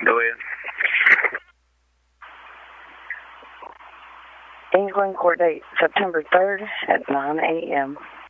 Go ahead. England, court date September 3rd at 9 a.m.